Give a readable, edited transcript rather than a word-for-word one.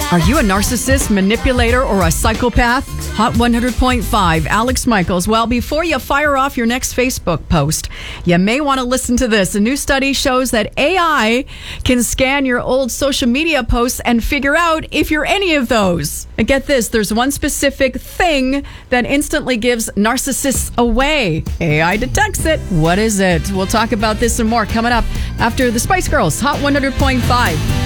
Are you a narcissist, manipulator, or a psychopath? Hot 100.5, Alex Michaels. Well, before you fire off your next Facebook post, you may want to listen to this. A new study shows that AI can scan your old social media posts and figure out if you're any of those. And get this, there's one specific thing that instantly gives narcissists away. AI detects it. What is it? We'll talk about this and more coming up after the Spice Girls, Hot 100.5.